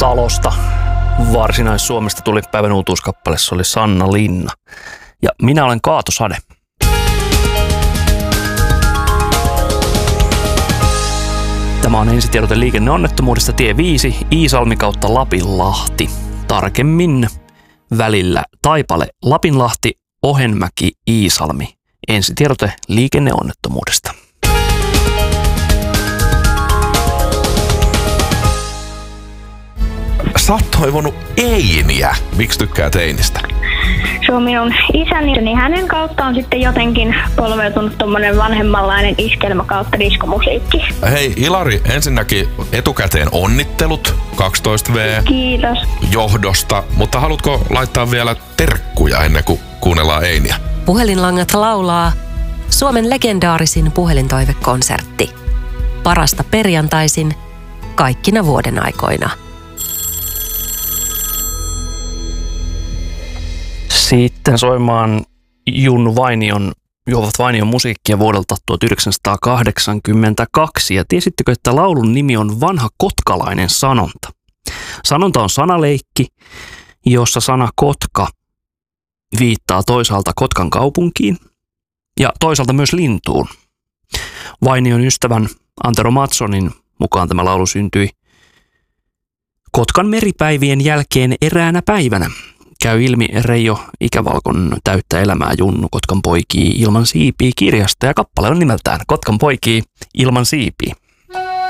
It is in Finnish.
Salosta, Varsinais-Suomesta tuli päivän uutuuskappale, se oli Sanna Linna. Ja minä olen Kaato Sade. Tämä on ensitiedote liikenneonnettomuudesta tie 5, Iisalmi kautta Lapinlahti. Tarkemmin välillä Taipale, Lapinlahti, Ohenmäki, Iisalmi. Ensitiedote liikenneonnettomuudesta. Sä oot toivonut Einiä. Miksi tykkäät Einistä? Se on minun isäni, niin hänen kautta on sitten jotenkin polveutunut tommonen vanhemmanlainen iskelmä kautta diskomusiikki. Hei Ilari, ensinnäkin etukäteen onnittelut 12V. Kiitos. Johdosta, mutta haluatko laittaa vielä terkkuja ennen kuin kuunnellaan Einiä? Puhelinlangat laulaa Suomen legendaarisin puhelintoivekonsertti. Parasta perjantaisin kaikkina vuoden aikoina. Sitten soimaan Juovat Vainion musiikkia vuodelta 1982. Ja tiesittekö, että laulun nimi on vanha kotkalainen sanonta? Sanonta on sanaleikki, jossa sana kotka viittaa toisaalta Kotkan kaupunkiin ja toisaalta myös lintuun. Vainion ystävän Antero Matsonin mukaan tämä laulu syntyi Kotkan meripäivien jälkeen eräänä päivänä. Käy ilmi Reijo Ikävalkon Täyttä elämää Junnu Kotkan poikii ilman siipiä -kirjasta, ja kappale on nimeltään Kotkan poikii ilman siipiä.